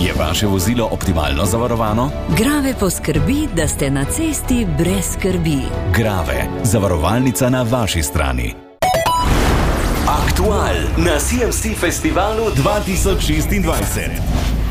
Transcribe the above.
Je vaše vozilo optimalno zavarovano? Grave poskrbi, da ste na cesti brez skrbi. Grave, zavarovalnica na vaši strani. Aktual na CMC Festivalu 2026.